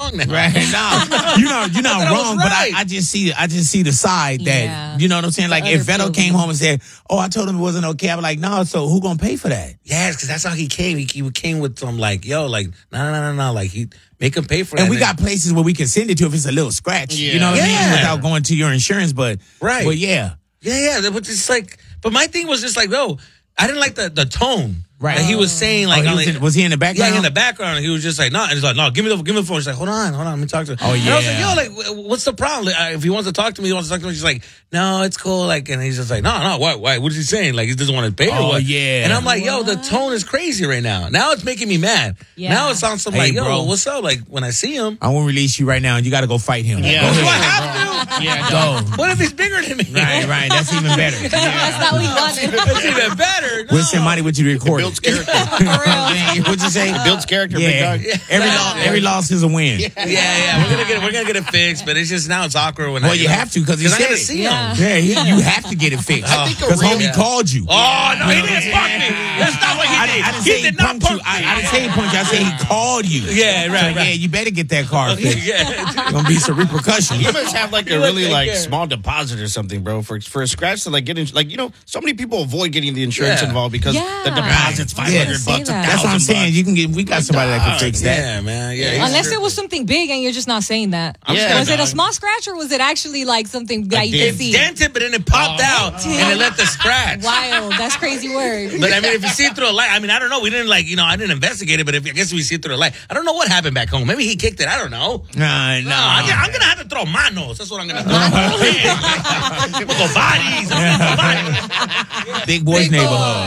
wrong now. Right? No, you're not wrong. But right. I just see the side that you know what I'm saying. Like if Vettel came home and said, "Oh, I told him it wasn't okay," I'm like, "No." So who gonna pay for that? Yes, because that's how he came. He came with some like, yo, like no, like he make him pay for it. And we got places where we can send it to if it's a little scratch. Yeah. You know what I mean? Without going to your insurance, but right. But yeah. But it's like, but my thing was just like, yo, I didn't like the tone. Right. That he was saying like, was he in the background? Yeah, in the background. He was just like, no. And he's like, no, give me the phone. She's like, hold on, let me talk to him. Oh, yeah. And I was like, yo, like, what's the problem? Like, if he wants to talk to me, She's like, no, it's cool. Like, and he's just like, no, why? What is he saying? Like, he doesn't want to pay or what? Yeah. And I'm like, yo, the tone is crazy right now. Now it's making me mad. Yeah. Now it sounds something like, yo, bro. what's up? Like, when I see him. I won't release you right now. You got to go fight him. Yeah. Go Do I ahead. have to? Yeah, Go. What if he's bigger than me? Right. That's even better. That's not what he wanted. That's even better. No. We'll send money with you to record builds it. character. What'd you say? It builds character, big dog. Every loss is a win. Yeah. We're gonna get it fixed, but it's just now it's awkward when Well, you have to because I gotta see him. Yeah. you have to get it fixed. Because homie called you. Oh no, he didn't fuck me. That's not what he did. I didn't He say he did not punked you. punk me. I didn't say he punked you. I said he called you. Yeah, right, So, right. yeah, you better get that car fixed. Yeah. Gonna be some repercussions. You must have like a You really take like care. small deposit or something, bro, for a scratch to like get in. Like, you know, so many people avoid getting the insurance Yeah. involved because Yeah. the deposit's Right. $500 Yeah. bucks, Say that. That's what I'm saying. $1,000. You can get. We got somebody that can fix that. Yeah, man. Yeah. Unless it was something big and you're just not saying that. Yeah, Was it a dog. small scratch or was it actually like something that you dent. can see? dented, but then it popped out and it left the scratch. Wild. That's crazy word. But I mean, if you see it through a light, I mean, I don't know. We didn't I didn't investigate it, but I guess we see it through a light. I don't know what happened back home. Maybe he kicked it. I don't know. No. I'm gonna have to throw manos. That's what I'm gonna do. I'm gonna go bodies. I'm gonna go bodies. Big boys neighborhood.